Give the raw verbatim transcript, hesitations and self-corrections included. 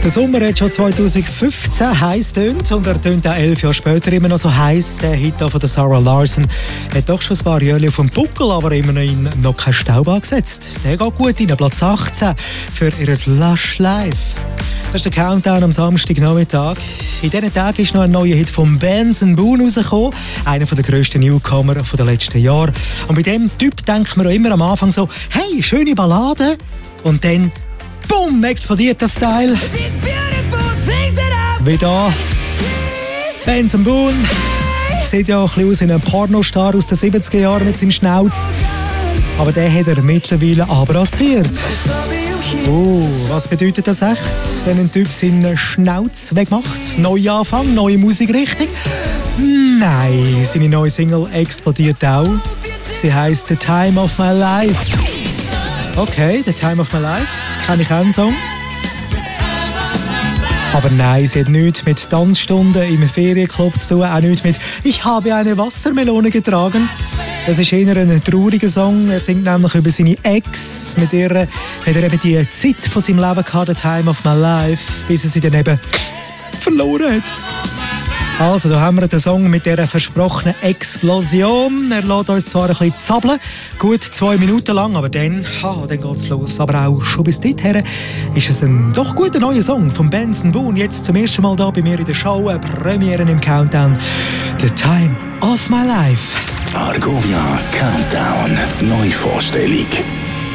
Der Sommer hat schon zwanzig fünfzehn heiß tönt und er tönt auch elf Jahre später immer noch so heiß. Der Hit von der Sarah Larson hat doch schon ein paar Jahre auf dem Buckel, aber immerhin noch keinen Staub angesetzt. Der geht gut rein, Platz achtzehn für ihr Lush Life. Das ist der Countdown am Samstagnachmittag. In diesen Tagen ist noch ein neuer Hit von Benson Boone rausgekommen. Einer der grössten Newcomer der letzten Jahre. Und bei diesem Typ denkt man auch immer am Anfang so, hey, schöne Ballade. Und dann, bumm, explodiert der Style. Wie da. Benson Boone. Sieht ja auch ein bisschen aus wie ein Pornostar aus den siebziger Jahren mit seinem Schnauz. Aber den hat er mittlerweile abrasiert. Oh, was bedeutet das echt, wenn ein Typ seinen Schnauz wegmacht? Neuanfang, neue Musikrichtung? Nein, seine neue Single explodiert auch. Sie heisst «The Time of My Life». Okay, «The Time of My Life», kenne ich auch einen Song. Aber nein, sie hat nichts mit Tanzstunden im Ferienclub zu tun, auch nichts mit «Ich habe eine Wassermelone getragen». Es ist eher ein trauriger Song. Er singt nämlich über seine Ex. Mit ihr hat er eben die Zeit von seinem Leben gehabt, «The Time of My Life», bis er sie dann eben verloren hat. Also, da haben wir den Song mit dieser versprochenen Explosion. Er lässt uns zwar ein bisschen zappeln, gut zwei Minuten lang, aber dann, ha, dann geht's los. Aber auch schon bis dorthin ist es ein doch guter neuer Song von Benson Boone. Jetzt zum ersten Mal da bei mir in der Show, eine Premiere im Countdown. «The Time of My Life». Argovia Countdown. Neuvorstellung.